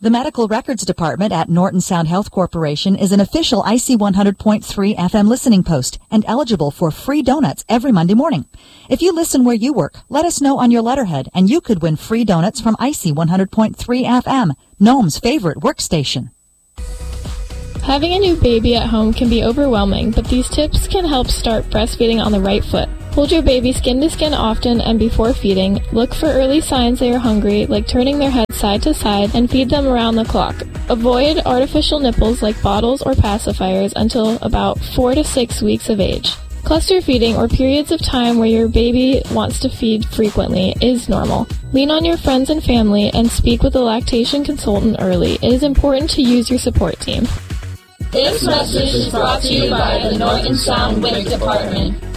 The Medical Records Department at Norton Sound Health Corporation is an official IC 100.3 FM listening post and eligible for free donuts every Monday morning. If you listen where you work, let us know on your letterhead and you could win free donuts from IC 100.3 FM, Nome's favorite workstation. Having a new baby at home can be overwhelming, but these tips can help start breastfeeding on the right foot. Hold your baby skin to skin often and before feeding. Look for early signs they are hungry, like turning their head side to side, and feed them around the clock. Avoid artificial nipples like bottles or pacifiers until about 4 to 6 weeks of age. Cluster feeding, or periods of time where your baby wants to feed frequently, is normal. Lean on your friends and family and speak with a lactation consultant early. It is important to use your support team. This message is brought to you by the Norton Sound WIC Department.